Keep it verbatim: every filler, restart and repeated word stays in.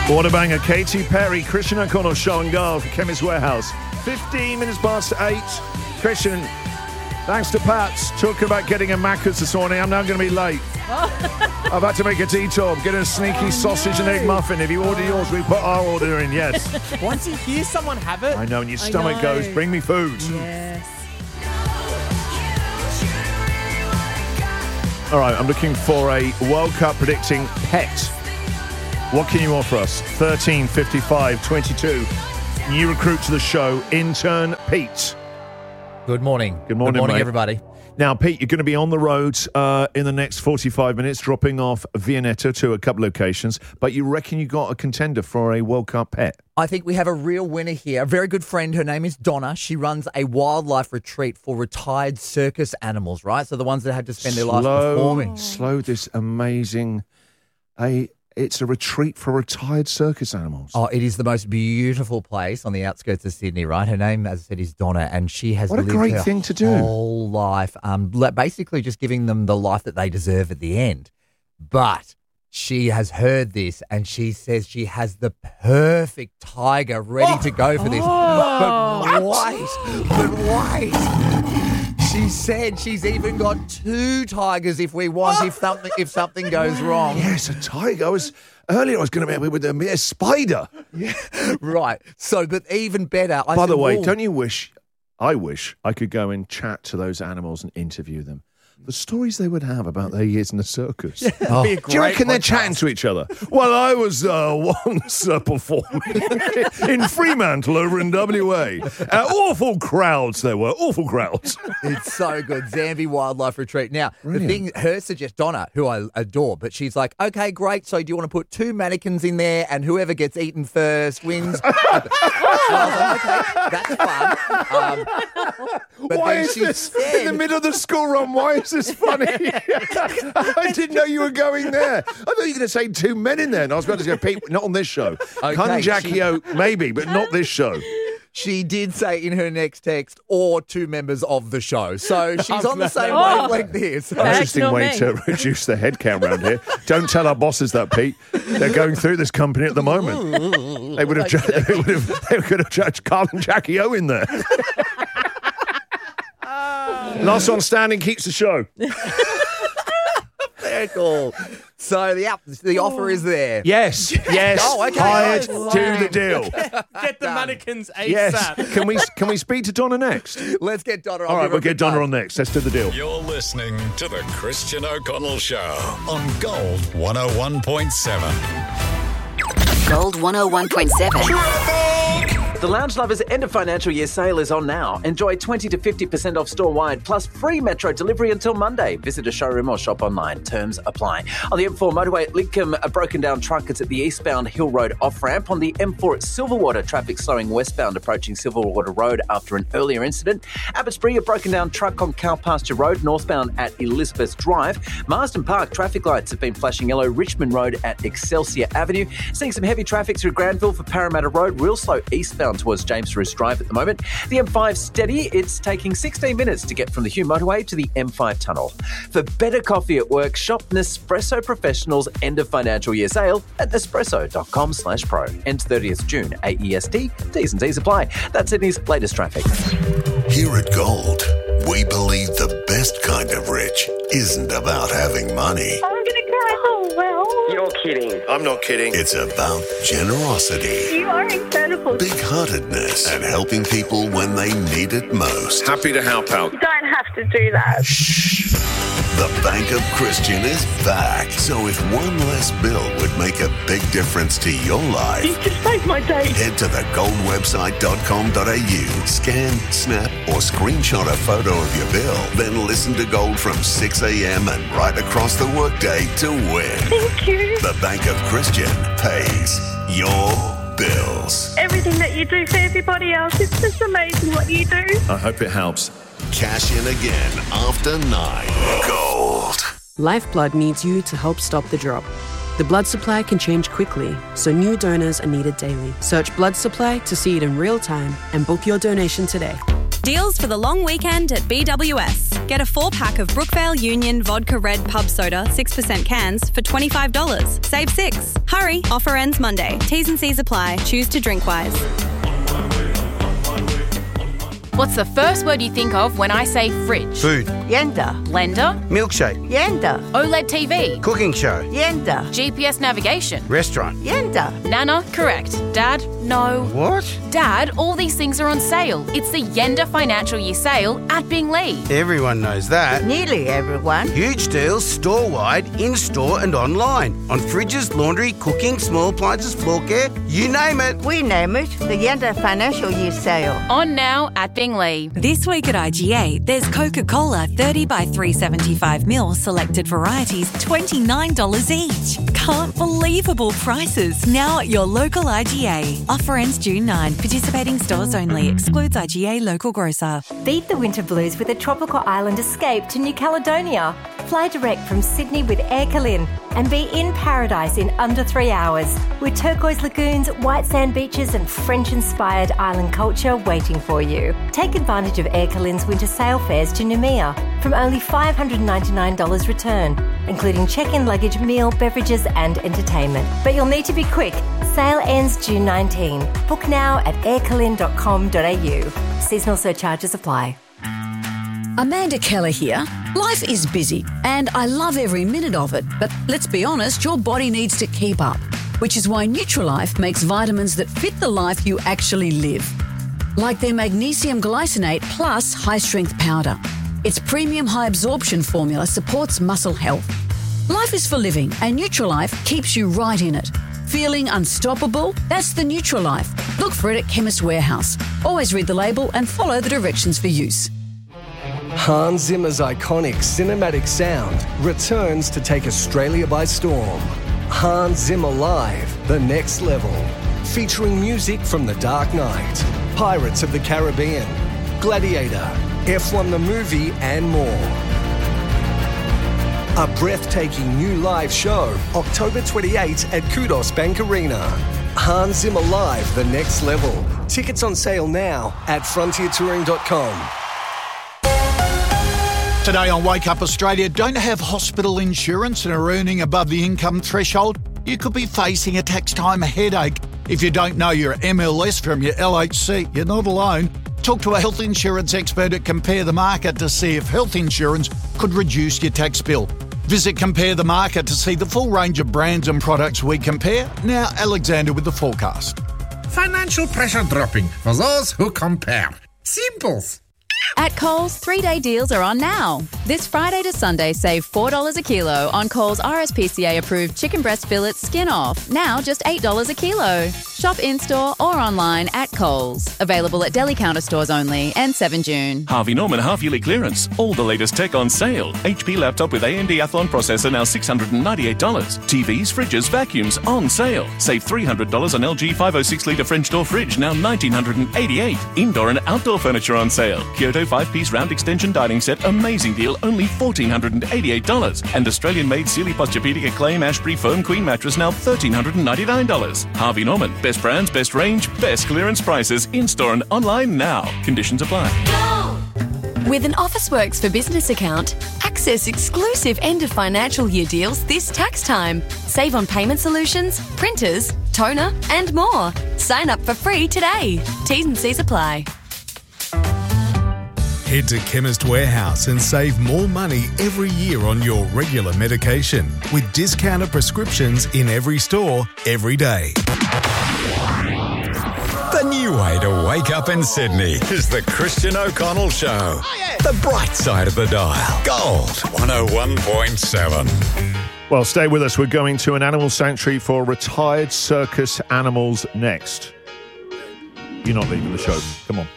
What a banger. Katy Perry, Christian O'Connell, Show and Go for Chemist Warehouse. fifteen minutes past eight. Christian, thanks to Pat's, talking about getting a Macca's this morning. I'm now going to be late. I've had to make a detour. Get a sneaky oh, sausage no. and egg muffin. If you order yours, we put our order in, yes. Once you hear someone have it. I know, and your stomach goes, bring me food. Yes. All right, I'm looking for a World Cup predicting pet. What can you offer us? thirteen fifty-five twenty-two. New recruit to the show, intern Pete. Good morning. Good morning, Good morning, mate. everybody. Now, Pete, you're going to be on the road uh, in the next forty-five minutes, dropping off Viennetta to a couple locations, but you reckon you got a contender for a World Cup pet? I think we have a real winner here. A very good friend. Her name is Donna. She runs a wildlife retreat for retired circus animals, right? So the ones that had to spend their lives Slow, performing. Slow this amazing... a. It's a retreat for retired circus animals. Oh, it is the most beautiful place on the outskirts of Sydney, right? Her name, as I said, is Donna, and she has what a lived great her thing to do. whole life, um, basically just giving them the life that they deserve at the end. But she has heard this, and she says she has the perfect tiger ready oh, to go for this. Oh, but wait, but wait. She said she's even got two tigers if we want, if something if something goes wrong. Yes, a tiger. I was earlier. I was going to be with a mere spider. Yeah, right. So, but even better. I By said, the way, well, don't you wish? I wish I could go and chat to those animals and interview them. The stories they would have about their years in the circus. Yeah, oh. be a Do you reckon podcast. they're chatting to each other? Well, I was uh, once uh, performing in Fremantle over in W A. Uh, awful crowds there were. Awful crowds. It's so good. Zambi Wildlife Retreat. Now, Brilliant. the thing, her suggest Donna, who I adore, but she's like, okay, great. So do you want to put two mannequins in there and whoever gets eaten first wins? And I was like, okay, that's fun. Um, but Why then is she this said, in the middle of the school run? Why is this funny? I didn't know you were going there. I thought you were going to say two men in there, and I was about to go, Pete, not on this show. Okay, Con Jackie O, maybe, but not this show. She did say in her next text, or two members of the show. So she's on the same Oh. wavelength here. So That's Interesting not way me. to reduce the headcount around here. Don't tell our bosses that, Pete. They're going through this company at the moment. They would have, ju- they would have, they could have judged Carl and Jackie O in there. Last one standing keeps the show. Very cool. So the app, the offer is there. Yes, yes. Oh, okay. Hired, Oh, do the deal. Get the mannequins ASAP. Yes. Can we can we speak to Donna next? Let's get Donna on. All right, we'll get Donna on next. Let's do the deal. You're listening to The Christian O'Connell Show on Gold one oh one point seven. Gold one oh one point seven. The Lounge Lovers end of financial year sale is on now. Enjoy twenty to fifty percent off store-wide, plus free metro delivery until Monday. Visit a showroom or shop online. Terms apply. On the M four motorway at Lidcombe, a broken down truck is at the eastbound Hill Road off-ramp. On the M four at Silverwater, traffic slowing westbound approaching Silverwater Road after an earlier incident. Abbotsbury, a broken down truck on Cowpasture Road, northbound at Elizabeth Drive. Marsden Park, traffic lights have been flashing yellow. Richmond Road at Excelsior Avenue. Seeing some heavy traffic through Granville for Parramatta Road, real slow eastbound towards James Roos Drive at the moment. The M five steady. It's taking sixteen minutes to get from the Hume motorway to the M five tunnel. For better coffee at work, shop Nespresso Professional's end of financial year sale at nespresso.com slash pro. Ends thirtieth June. A E S T. T's and C's apply. That's Sydney's latest traffic. Here at Gold, we believe the best kind of rich isn't about having money. I'm going to cry. Oh, well. You're kidding. I'm not kidding. It's about generosity, You are incredible. big-heartedness, and helping people when they need it most. Happy to help out. You don't have to do that. Shh. The Bank of Christian is back. So if one less bill would make a big difference to your You life, just made my day. head to the gold website dot com dot a u, scan, snap, or screenshot a photo of your bill, then listen to Gold from six a.m. and right across the workday to win. Thank you. The Bank of Christian pays your bills. Everything that you do for everybody else, it's just amazing what you do. I hope it helps. Cash in again after nine. Gold. Lifeblood needs you to help stop the drop. The blood supply can change quickly, so new donors are needed daily. Search blood supply to see it in real time and book your donation today. Deals for the long weekend at B W S. Get a four-pack of Brookvale Union Vodka Red Pub Soda six percent cans for twenty-five dollars. Save six. Hurry, offer ends Monday. T's and C's apply. Choose to drink wise. What's the first word you think of when I say fridge? Food. Yenda. Blender. Milkshake. Yenda. OLED T V. Cooking show. Yenda. G P S navigation. Restaurant. Yenda. Nana, correct. Dad, no. What? Dad, all these things are on sale. It's the Yenda Financial Year Sale at Binglee. Everyone knows that. Nearly everyone. Huge deals store-wide, in-store and online. On fridges, laundry, cooking, small appliances, floor care, you name it. We name it the Yenda Financial Year Sale. On now at Binglee. This week at I G A, there's Coca-Cola thirty by three seventy-five mil selected varieties, twenty-nine dollars each. Can't believable prices now at your local I G A. Offer ends June ninth. Participating stores only. Excludes I G A local grocer. Beat the winter blues with a tropical island escape to New Caledonia. Fly direct from Sydney with Air Calin and be in paradise in under three hours with turquoise lagoons, white sand beaches and French-inspired island culture waiting for you. Take advantage of Air Calin's winter sail fares to Noumea from only five hundred ninety-nine dollars return, including check-in luggage, meal, beverages and entertainment. But you'll need to be quick. Sale ends June nineteenth. Book now at air calin dot com dot a u. Seasonal surcharges apply. Amanda Keller here. Life is busy and I love every minute of it, but let's be honest, your body needs to keep up, which is why Nutrilife makes vitamins that fit the life you actually live. Like their magnesium glycinate plus high-strength powder. Its premium high-absorption formula supports muscle health. Life is for living and Nutrilife keeps you right in it. Feeling unstoppable? That's the Nutrilife. Look for it at Chemist Warehouse. Always read the label and follow the directions for use. Hans Zimmer's iconic cinematic sound returns to take Australia by storm. Hans Zimmer Live, The Next Level. Featuring music from The Dark Knight, Pirates of the Caribbean, Gladiator, F one the movie and more. A breathtaking new live show, October twenty-eighth at Kudos Bank Arena. Hans Zimmer Live, The Next Level. Tickets on sale now at frontier touring dot com. Today on Wake Up Australia, don't have hospital insurance and are earning above the income threshold? You could be facing a tax time headache. If you don't know your M L S from your L H C, you're not alone. Talk to a health insurance expert at Compare the Market to see if health insurance could reduce your tax bill. Visit Compare the Market to see the full range of brands and products we compare. Now, Alexander with the forecast. Financial pressure dropping for those who compare. Simples. At Coles, three-day deals are on now. This Friday to Sunday, save four dollars a kilo on Coles R S P C A-approved chicken breast fillets skin off. Now just eight dollars a kilo. Shop in-store or online at Coles. Available at deli counter stores only. Ends seventh of June. Harvey Norman half-yearly clearance. All the latest tech on sale. H P laptop with A M D Athlon processor now six hundred ninety-eight dollars. T Vs, fridges, vacuums on sale. Save three hundred dollars on L G five oh six litre French door fridge, now one thousand nine hundred eighty-eight dollars. Indoor and outdoor furniture on sale. Kyoto five-piece round extension dining set, amazing deal, only one thousand four hundred eighty-eight dollars. And Australian-made Sealy Posturepedic Acclaim Ashbury Foam Queen mattress, now one thousand three hundred ninety-nine dollars. Harvey Norman, best brands, best range, best clearance prices, in-store and online now. Conditions apply. With an Officeworks for Business account, access exclusive end of financial year deals this tax time. Save on payment solutions, printers, toner, and more. Sign up for free today. T's and C's apply. Head to Chemist Warehouse and save more money every year on your regular medication with discounted prescriptions in every store, every day. The new way to wake up in Sydney is the Christian O'Connell Show. Oh, yeah. The bright side of the dial. Gold one oh one point seven. Well, stay with us. We're going to an animal sanctuary for retired circus animals next. You're not leaving the show. Come on.